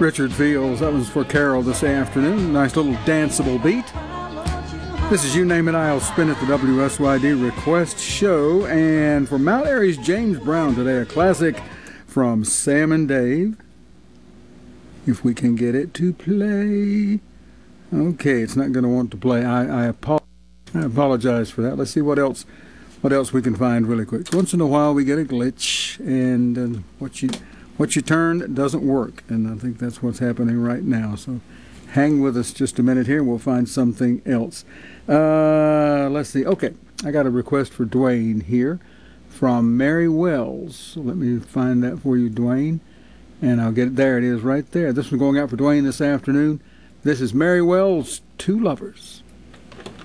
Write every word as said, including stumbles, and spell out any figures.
Richard Fields. That was for Carol this afternoon. Nice little danceable beat. This is You Name It, I'll Spin It, the W S Y D Request Show. And for Mount Airy's James Brown today, a classic from Sam and Dave. If we can get it to play. Okay, it's not going to want to play. I, I, apo- I apologize for that. Let's see what else what else we can find really quick. Once in a while we get a glitch, and uh, what you... What you turn doesn't work, and I think that's what's happening right now. So hang with us just a minute here, and we'll find something else. Uh, let's see. Okay, I got a request for Dwayne here from Mary Wells. So let me find that for you, Dwayne, and I'll get it. There it is right there. This one's going out for Dwayne this afternoon. This is Mary Wells, Two Lovers.